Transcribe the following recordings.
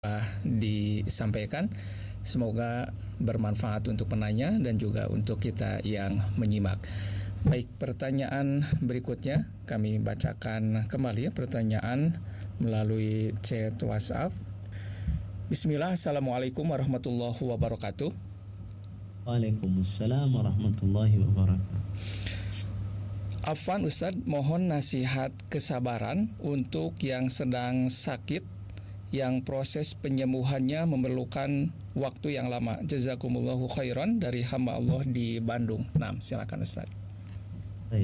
disampaikan. Semoga bermanfaat untuk penanya dan juga untuk kita yang menyimak. Baik, pertanyaan berikutnya kami bacakan kembali ya, pertanyaan melalui chat WhatsApp. Bismillah, Assalamualaikum warahmatullahi wabarakatuh. Waalaikumsalam warahmatullahi wabarakatuh. Afwan Ustadz, mohon nasihat kesabaran untuk yang sedang sakit, yang proses penyembuhannya memerlukan waktu yang lama. Jazakumullahu khairan, dari hamba Allah di Bandung. Nah, silakan Ustadz. Baik.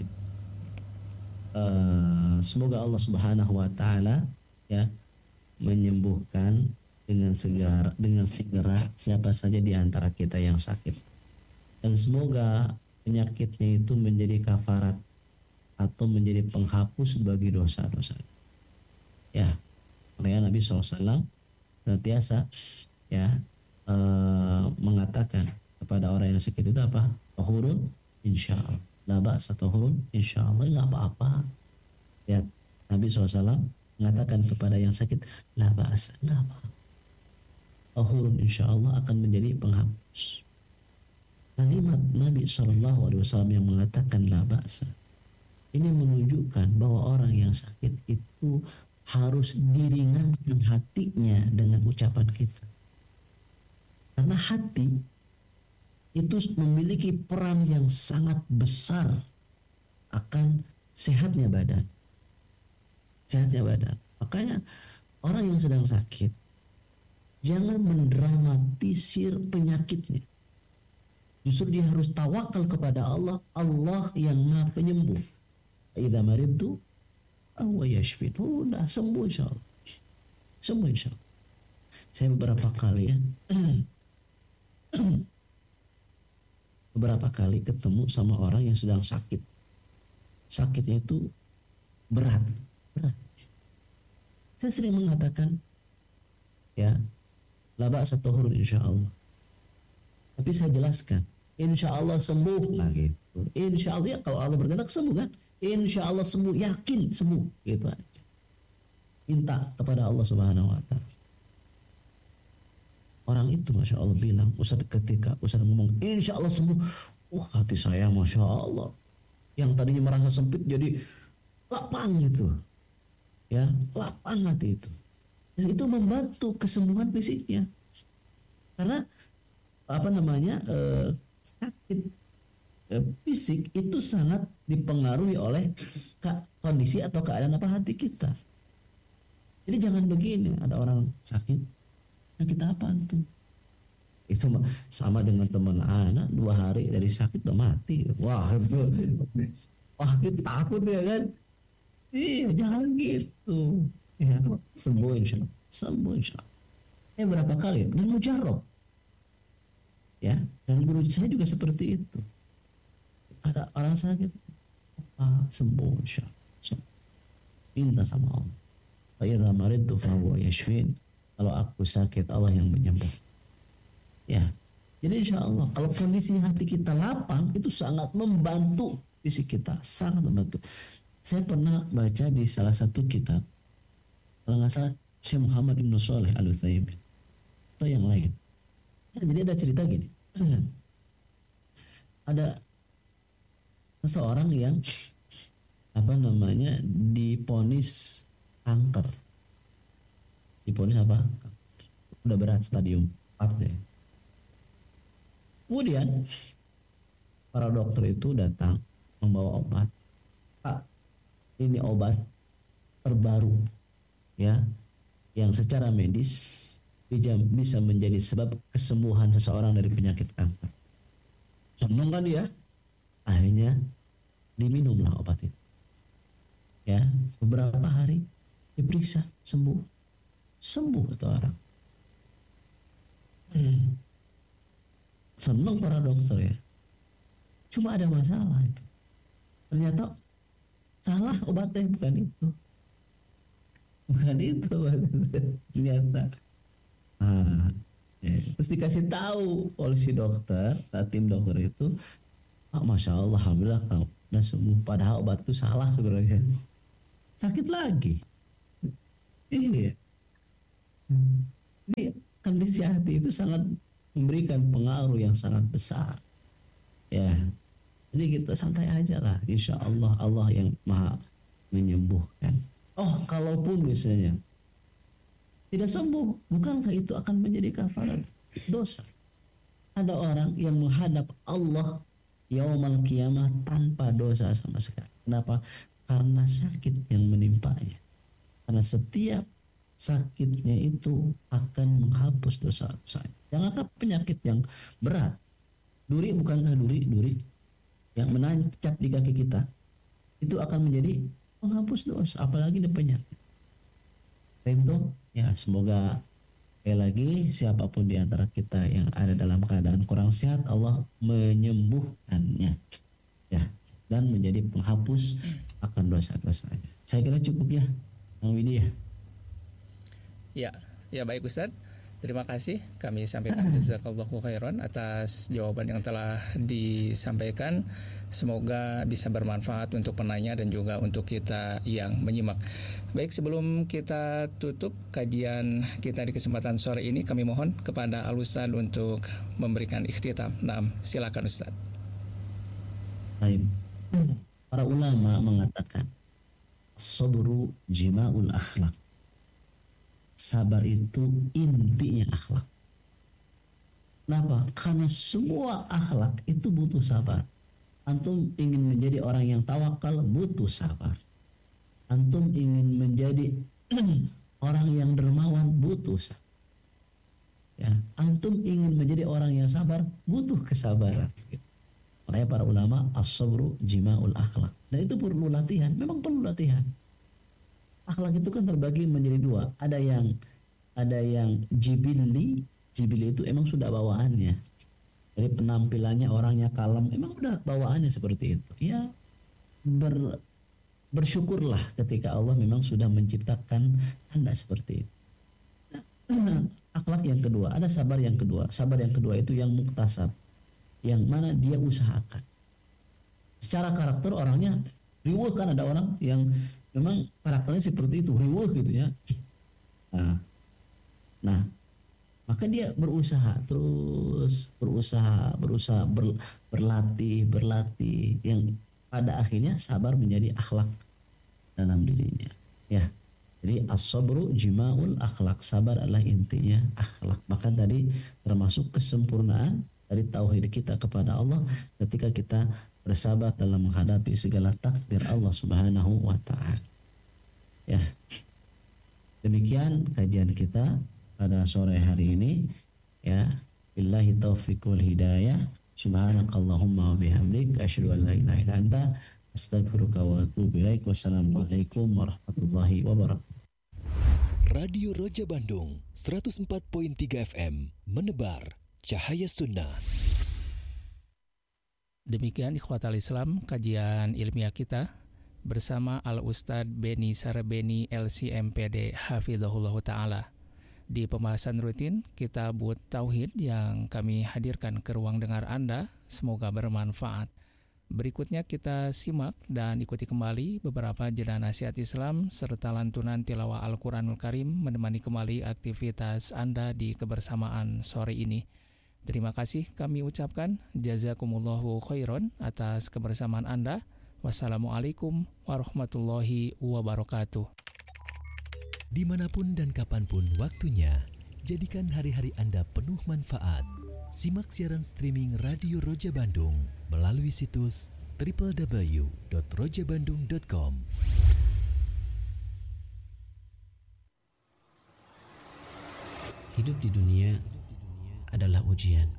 Semoga Allah Subhanahu wa taala ya menyembuhkan dengan segera siapa saja di antara kita yang sakit. Dan semoga penyakitnya itu menjadi kafarat atau menjadi penghapus bagi dosa-dosa. Ya, makanya Nabi SAW senantiasa ya mengatakan kepada orang yang sakit itu apa? Tahurun insyaallah. La ba'sa tahurun insyaallah, enggak apa-apa. Ya, Nabi SAW mengatakan kepada yang sakit, la ba'sa, enggak apa-apa. Tahurun insyaallah akan menjadi penghapus. Kalimat Nabi SAW yang mengatakan la ba'sa ini menunjukkan bahwa orang yang sakit itu harus diringankan hatinya dengan ucapan kita. Karena hati itu memiliki peran yang sangat besar akan sehatnya badan. Sehatnya badan. Makanya orang yang sedang sakit jangan mendramatisir penyakitnya. Justru dia harus tawakal kepada Allah, Allah yang Maha Penyembuh. Idza maridtu aw yashfin. Udah sembuh insyaallah. Sembuh insyaallah. Saya beberapa kali ketemu sama orang yang sedang sakit. Sakitnya itu berat. Saya sering mengatakan ya, la ba'sa tahurun insyaallah. Tapi saya jelaskan, insyaallah sembuh lah gitu. Insyaallah ya, kalau Allah berkehendak sembuh kan? Insyaallah sembuh, yakin sembuh gitu aja. Minta kepada Allah Subhanahu wa taala. Orang itu Masya Allah bilang, ketika Ustaz ngomong insya Allah sembuh, hati saya Masya Allah, yang tadinya merasa sempit jadi lapang gitu, ya lapang hati itu, dan itu membantu kesembuhan fisiknya. Karena sakit fisik itu sangat dipengaruhi oleh kondisi atau keadaan hati kita. Jadi jangan begini, ada orang sakit, kita apa tuh? Itu sama dengan teman anak 2 hari dari sakit udah mati. Wah kita takut ya kan? Iya, jangan gitu. Ya, sembuh insya Allah. Berapa kali dan mujarab. Ya, dan guru saya juga seperti itu. Ada orang sakit, sembuh insya Allah. Minta sama Allah. Fa idza maridtu fa huwa yashfin. Kalau aku sakit, Allah yang menyembuh. Ya, jadi insya Allah kalau kondisi hati kita lapang itu sangat membantu fisik kita, sangat membantu. Saya pernah baca di salah satu kitab, kalau nggak salah Syekh Muhammad Ibn Shalih Al-Utsaimin atau yang lain. Jadi ada cerita gini, ada seseorang yang diponis kanker. Diponis apa? Udah berat, stadium 4 deh. Kemudian para dokter itu datang membawa obat. Pak, ini obat terbaru ya, yang secara medis bisa menjadi sebab kesembuhan seseorang dari penyakit kanker. Senang kan dia? Akhirnya diminumlah obat itu. Ya, beberapa hari diperiksa, sembuh itu orang. Senang para dokter ya. Cuma ada masalah itu. Ternyata salah obatnya, bukan itu. Ternyata. Terus dikasih tahu oleh si dokter, tim dokter itu, Masya Allah, alhamdulillah kamu udah sembuh. Padahal obat itu salah sebenarnya. Sakit lagi. Iya. kondisi hati itu sangat memberikan pengaruh yang sangat besar. Ya, jadi kita santai aja lah. Insya Allah Allah yang maha menyembuhkan. Oh, kalaupun misalnya tidak sembuh, bukankah itu akan menjadi kafarat dosa? Ada orang yang menghadap Allah yaumal qiyamah tanpa dosa sama sekali. Kenapa? Karena sakit yang menimpanya. Karena setiap sakitnya itu akan menghapus dosa-dosa. Jangankan penyakit yang berat. Duri, bukankah duri yang menancap di kaki kita itu akan menjadi penghapus dosa, apalagi di penyakit. Itu ya, semoga sekali lagi siapapun di antara kita yang ada dalam keadaan kurang sehat, Allah menyembuhkannya ya, dan menjadi penghapus akan dosa-dosanya. Saya kira cukup ya, Bang Widi ya. Ya baik Ustaz. Terima kasih, kami sampaikan jazakallahu khairan atas jawaban yang telah disampaikan. Semoga bisa bermanfaat untuk penanya dan juga untuk kita yang menyimak. Baik, sebelum kita tutup kajian kita di kesempatan sore ini, kami mohon kepada Al-Ustaz untuk memberikan ikhtitam. Nah, silakan Ustaz. Baik. Para ulama mengatakan sabru jima'ul akhlak. Sabar itu intinya akhlak. Kenapa? Karena semua akhlak itu butuh sabar. Antum ingin menjadi orang yang tawakal, butuh sabar. Antum ingin menjadi orang yang dermawan, butuh sabar. Ya, antum ingin menjadi orang yang sabar, butuh kesabaran. Makanya para ulama as-sabru jima'ul akhlak. Dan itu perlu latihan, memang perlu latihan. Akhlak itu kan terbagi menjadi dua. Ada yang jibili itu emang sudah bawaannya. Jadi penampilannya orangnya kalem, emang udah bawaannya seperti itu. Ya bersyukurlah ketika Allah memang sudah menciptakan Anda seperti itu. Nah, akhlak yang kedua, ada sabar yang kedua. Sabar yang kedua itu yang muktasab, yang mana dia usahakan. Secara karakter orangnya riweuh, kan ada orang yang memang karakternya seperti itu, riweuh gitu ya. Nah, maka dia berusaha terus, berlatih, yang pada akhirnya sabar menjadi akhlak dalam dirinya. Ya, jadi as-sabru jima'ul akhlak, sabar adalah intinya akhlak. Bahkan tadi termasuk kesempurnaan dari tauhid kita kepada Allah ketika kita bersabar dalam menghadapi segala takdir Allah Subhanahu wa ta'ala. Ya. Demikian kajian kita pada sore hari ini ya. Billahi taufiq wal hidayah. Subhanakallahumma wa bihamdik asyhadu an la ilaha illa anta astaghfiruka wa atubu ilaik. Wassalamualaikum warahmatullahi wabarakatuh. Radio Roja Bandung 104.3 FM menebar cahaya sunnah. Demikian ikhwatal Islam kajian ilmiah kita bersama Al-Ustadz Beni Sarabeni LCMPD Hafizahullah Ta'ala. Di pembahasan rutin Kitab Tauhid yang kami hadirkan ke ruang dengar Anda, semoga bermanfaat. Berikutnya kita simak dan ikuti kembali beberapa jeda nasihat Islam serta lantunan tilawah Al-Quranul Karim menemani kembali aktivitas Anda di kebersamaan sore ini. Terima kasih kami ucapkan jazakumullahu khairan atas kebersamaan Anda. Wassalamualaikum warahmatullahi wabarakatuh. Dimanapun dan kapanpun waktunya, jadikan hari-hari Anda penuh manfaat. Simak siaran streaming Radio Roja Bandung melalui situs www.rojabandung.com. Hidup di dunia adalah ujian.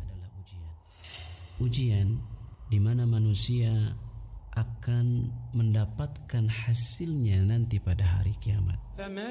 Ujian di mana manusia akan mendapatkan hasilnya nanti pada hari kiamat.